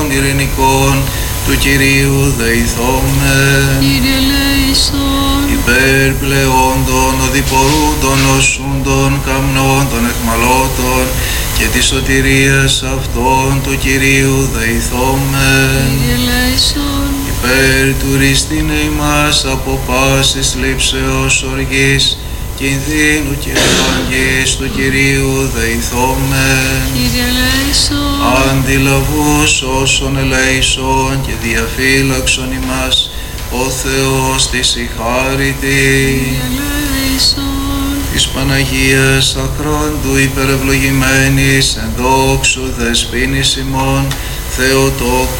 ειρηνικών του Κυρίου δεηθόμεν. Κύριε ελέησον. Υπερπλεόντων, οδηπορούντων, νοσούντων, καμνών των εχμαλώτων και της σωτηρίας αυτών του Κυρίου δεηθόμεν. Κύριε ελέησον. Υπερτουριστήνε ημάς από πάσης λήψεως οργής, κινδύνου και αναγκής του Κυρίου δεηθόμεν. Κύριε ελέησον. Αντιλαβούς όσων ελέησον και διαφύλαξον ημάς, ο Θεός της η χάριτη. Κύριε ελέησον. Της Παναγίας αχράντου υπερευλογημένης εν δόξου δεσποίνης ημών, Θεοτόκου